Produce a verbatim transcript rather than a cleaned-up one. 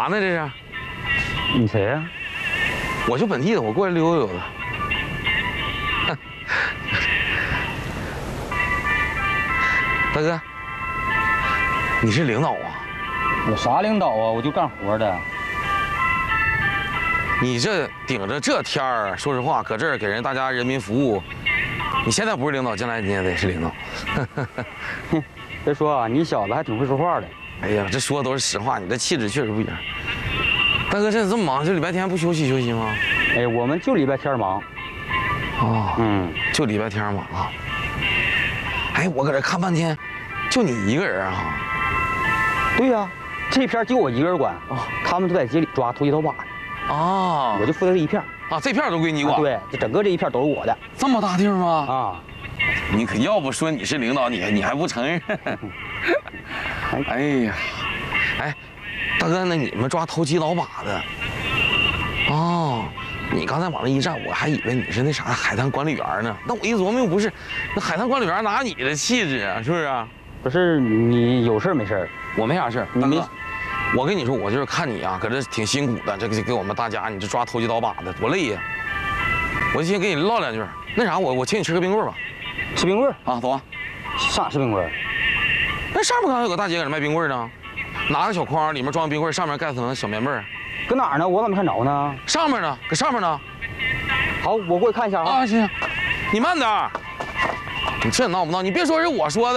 呢？这是？ 你谁呀？ 我就本地的，我过来溜溜的。大哥，你是领导啊？ 我啥领导啊？我就干活的。 你这顶着这天儿，说实话，搁这儿给人大家人民服务，你现在不是领导，将来你也得是领导。 哼，别说啊，你小子还挺会说话的。 哎呀，这说的都是实话，你这气质确实不一样。大哥，这你这么忙，这礼拜天不休息休息吗？ 哎，我们就礼拜天忙。 哦， 嗯， 就礼拜天忙啊。哎，我搁这看半天，就你一个人啊？ 对呀、啊，这片就我一个人管啊，他们都在街里抓投机倒把。 啊， 我就负责这一片啊，这片都归你管、 啊。对，这整个这一片都是我的。 这么大地儿吗？ 啊， 你可要不说你是领导，你你还不承认？哎呀，哎，大哥，那你们抓投机倒把的？哦，你刚才往那一站，我还以为你是那啥海滩管理员呢。那我一琢磨又不是，那海滩管理员哪有你的气质啊？是不是？ 不是你有事没事？ 我没啥事， 你没。 我跟你说，我就是看你啊，搁这挺辛苦的，这个给我们大家，你这抓投机倒把的多累呀！我就先跟你唠两句。那啥，我我请你吃个冰棍吧。 吃冰棍啊，走啊！ 上吃冰棍？ 那上面刚才有个大姐搁那卖冰棍呢，拿个小筐，里面装冰棍，上面盖层小棉被儿。 搁哪儿呢？我咋没看着呢？ 上面呢，搁上面呢。 好，我过去看一下啊。 啊，行行，你慢点。你这闹不闹？你别说是我说的。